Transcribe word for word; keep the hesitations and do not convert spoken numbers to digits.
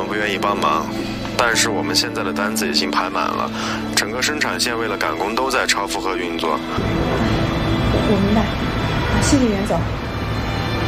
不愿意帮忙，但是我们现在的单子已经排满了，整个生产线为了赶工都在超负荷运作。 我明白，谢谢袁总。